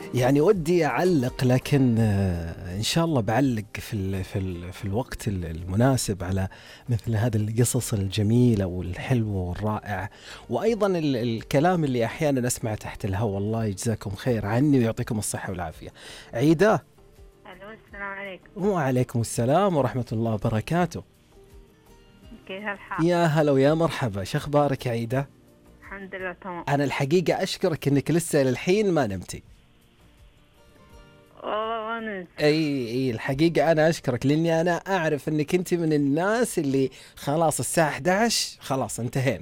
يعني ودي أعلق، لكن إن شاء الله بعلق في الوقت المناسب على مثل هذه القصص الجميلة والحلوة والرائعة، وأيضا الكلام اللي أحيانا أسمع تحت الهواء. الله يجزاكم خير عني ويعطيكم الصحة والعافية. عيدة. الو، السلام عليكم. وعليكم السلام ورحمة الله وبركاته. كيف الحال؟ يا هلا ويا مرحبا، شخبارك يا عيدة؟ الحمد لله تمام. أنا الحقيقة أشكرك أنك لسه للحين ما نمتي. والله ما نمت. اي الحقيقة انا اشكرك، لاني انا اعرف انك انت من الناس اللي خلاص الساعة 11 خلاص انتهينا،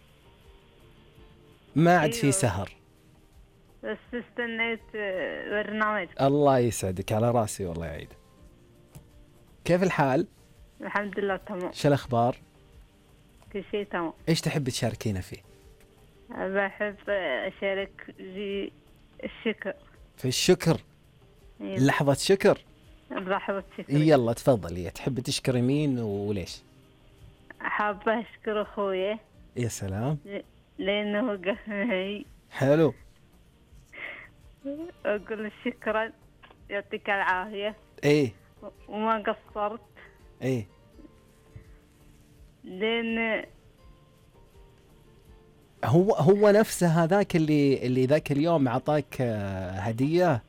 ما عاد في ايوه، سهر. بس استنيت برنامج. الله يسعدك، على راسي والله يا عيد. كيف الحال؟ الحمد لله تمام. شو الاخبار؟ كل شيء تمام. ايش تحب تشاركينا فيه؟ بحب اشارك في الشكر. في الشكر؟ أيوة. لحظة شكر. لحظة شكر. يلا تفضلي، تحب تشكري مين وليش؟ حابة اشكر اخوي يا سلام. لانه وقف معي. حلو. اقول له شكرا، يعطيك العافية. ايه وما قصرت. ايه لان هو نفسه هذاك اللي ذاك اليوم عطاك هدية.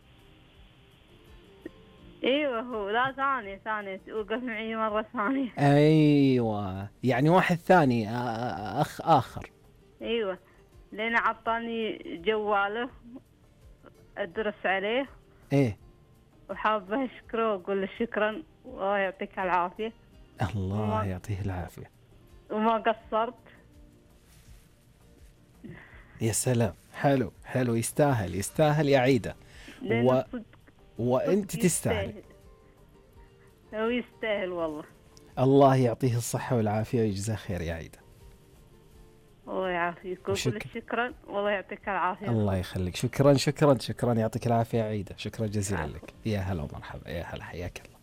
ايوه هو، لا ثانية وقف معي مرة ثانية. ايوه يعني واحد ثاني، اخ اخر. ايوه، لين عطاني جواله ادرس عليه. ايه وحابة اشكره واقول له شكرا والله يعطيك العافية. الله يعطيه العافية. وما قصرت. يا سلام، حلو حلو، يستاهل يستاهل يا عيدة. وانت تستاهل. هو يستاهل والله. الله يعطيه الصحة والعافية ويجزاه خير يا عيدة. الله يعافيك وقول شكرا والله يعطيك العافية. الله يخليك، شكرا شكرا شكرا، يعطيك العافية يا عيدة، شكرا جزيلا لك. يا هلا ومرحبا، يا هلا، حياك الله.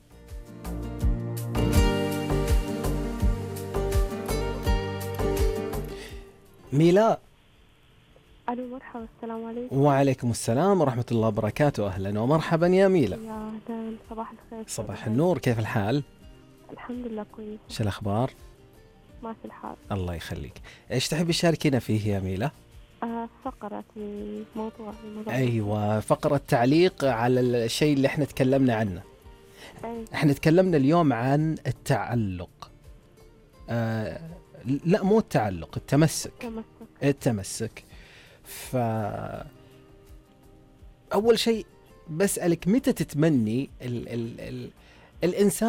ميلاء. الو مرحبا، السلام عليكم. وعليكم السلام ورحمة الله وبركاته. أهلا ومرحبا يا ميلاء. يا أهلا، صباح الخير. صباح النور، كيف الحال؟ الحمد لله كويس. شو الأخبار؟ ما في الحال. الله يخليك. إيش تحبي تشاركينا فيه يا ميلاء؟ فقرة الموضوع. أيوة، فقرة تعليق على الشيء اللي احنا تكلمنا عنه. أي. احنا تكلمنا اليوم عن التعلق. لا مو التعلق، التمسك. أول شيء بسألك، متى تتمني الإنسان